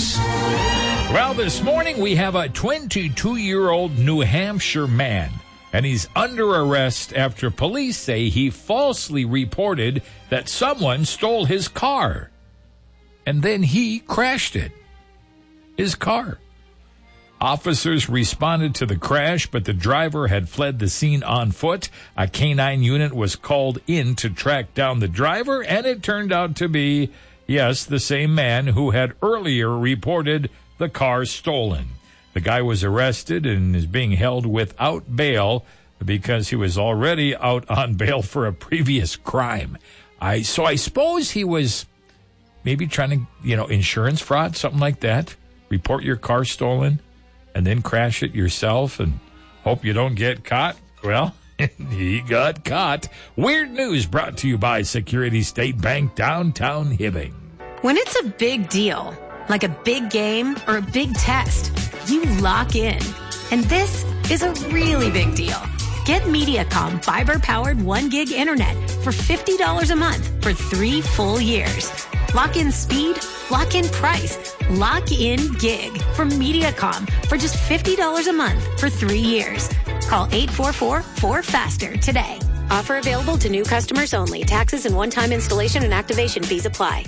news. Well, this morning we have a 22-year-old New Hampshire man, and he's under arrest after police say he falsely reported that someone stole his car, and then he crashed it. His car. Officers responded to the crash, but the driver had fled the scene on foot. A canine unit was called in to track down the driver, and it turned out to be, yes, the same man who had earlier reported the car stolen. The guy was arrested and is being held without bail because he was already out on bail for a previous crime. So I suppose he was maybe trying to, insurance fraud, something like that. Report your car stolen and then crash it yourself and hope you don't get caught. Well, he got caught. Weird news brought to you by Security State Bank, downtown Hibbing. When it's a big deal, like a big game or a big test, you lock in. And this is a really big deal. Get Mediacom fiber-powered 1 gig internet for $50 a month for 3 full years. Lock in speed, lock in price, lock in gig from Mediacom for just $50 a month for 3 years. Call 844-4FASTER today. Offer available to new customers only. Taxes and one-time installation and activation fees apply.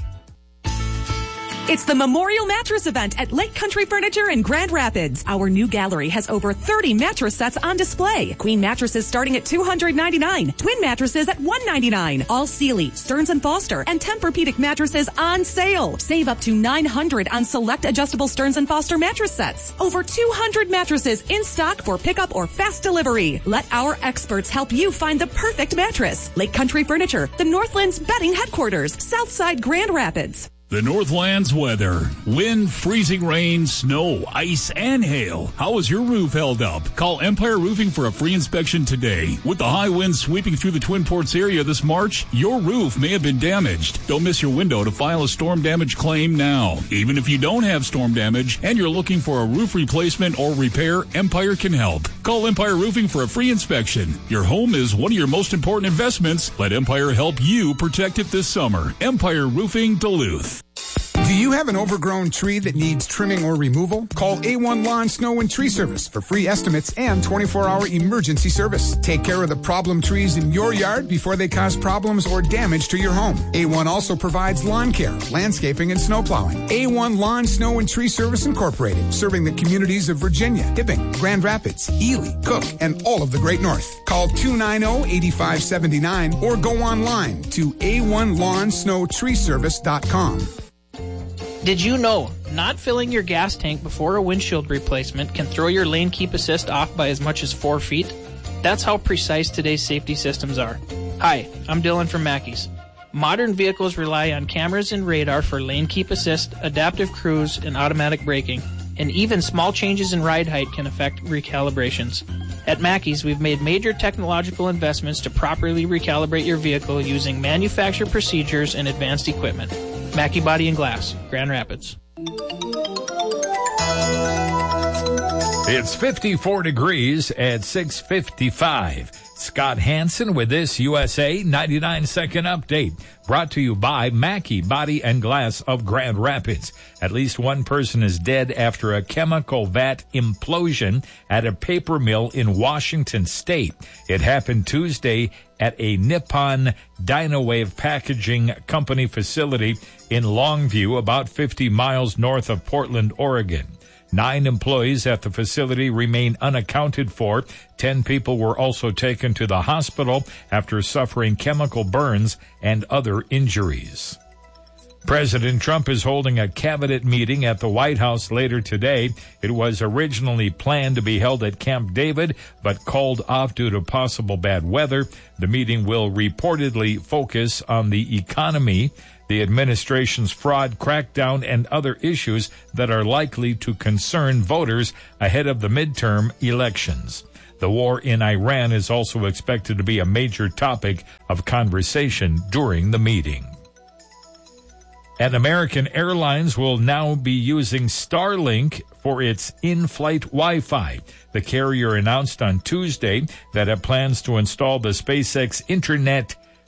It's the Memorial Mattress Event at Lake Country Furniture in Grand Rapids. Our new gallery has over 30 mattress sets on display. Queen mattresses starting at $299. Twin mattresses at $199. All Sealy, Stearns & Foster, and Tempur-Pedic mattresses on sale. Save up to $900 on select adjustable Stearns & Foster mattress sets. Over 200 mattresses in stock for pickup or fast delivery. Let our experts help you find the perfect mattress. Lake Country Furniture, the Northland's bedding headquarters, Southside Grand Rapids. The Northlands weather. Wind, freezing rain, snow, ice, and hail. How has your roof held up? Call Empire Roofing for a free inspection today. With the high winds sweeping through the Twin Ports area this March, your roof may have been damaged. Don't miss your window to file a storm damage claim now. Even if you don't have storm damage and you're looking for a roof replacement or repair, Empire can help. Call Empire Roofing for a free inspection. Your home is one of your most important investments. Let Empire help you protect it this summer. Empire Roofing Duluth. Do you have an overgrown tree that needs trimming or removal? Call A1 Lawn, Snow, and Tree Service for free estimates and 24-hour emergency service. Take care of the problem trees in your yard before they cause problems or damage to your home. A1 also provides lawn care, landscaping, and snow plowing. A1 Lawn, Snow, and Tree Service Incorporated, serving the communities of Virginia, Hibbing, Grand Rapids, Ely, Cook, and all of the Great North. Call 290-8579 or go online to a1lawnsnowtreeservice.com. Did you know not filling your gas tank before a windshield replacement can throw your lane keep assist off by as much as 4 feet? That's how precise today's safety systems are. Hi, I'm Dylan from Mackey's. Modern vehicles rely on cameras and radar for lane keep assist, adaptive cruise, and automatic braking. And even small changes in ride height can affect recalibrations. At Mackey's, we've made major technological investments to properly recalibrate your vehicle using manufacturer procedures and advanced equipment. Mackey Body and Glass, Grand Rapids. It's 54 degrees at 6:55. Scott Hansen with this USA 99-second update, brought to you by Mackey Body and Glass of Grand Rapids. At least one person is dead after a chemical vat implosion at a paper mill in Washington State. It happened Tuesday at a Nippon Dynawave Packaging Company facility in Longview, about 50 miles north of Portland, Oregon. 9 employees at the facility remain unaccounted for. 10 people were also taken to the hospital after suffering chemical burns and other injuries. President Trump is holding a cabinet meeting at the White House later today. It was originally planned to be held at Camp David, but called off due to possible bad weather. The meeting will reportedly focus on the economy, the administration's fraud crackdown, and other issues that are likely to concern voters ahead of the midterm elections. The war in Iran is also expected to be a major topic of conversation during the meeting. And American Airlines will now be using Starlink for its in-flight Wi-Fi. The carrier announced on Tuesday that it plans to install the SpaceX Internet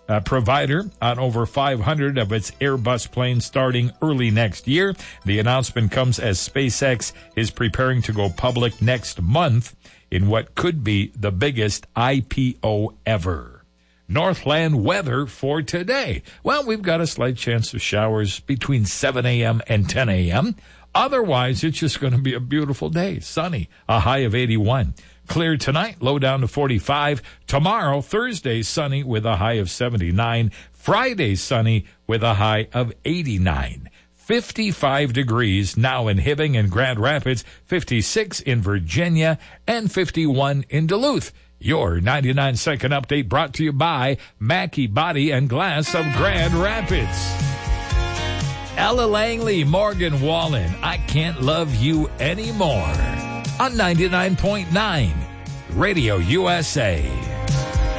provider on over 500 of its Airbus planes starting early next year. The announcement comes as SpaceX is preparing to go public next month in what could be the biggest IPO ever. Northland weather for today. Well, we've got a slight chance of showers between 7 a.m. and 10 a.m. Otherwise, it's just going to be a beautiful day. Sunny, a high of 81. Clear tonight, low down to 45. Tomorrow, Thursday, sunny with a high of 79. Friday, sunny with a high of 89. 55 degrees now in Hibbing and Grand Rapids, 56 in Virginia, and 51 in Duluth. Your 99-second update brought to you by Mackey Body and Glass of Grand Rapids. Ella Langley, Morgan Wallen, I Can't Love You Anymore on 99.9 Radio USA.